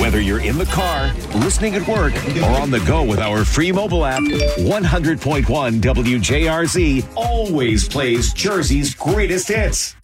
Whether you're in the car, listening at work, or on the go with our free mobile app, 100.1 WJRZ always plays Jersey's greatest hits.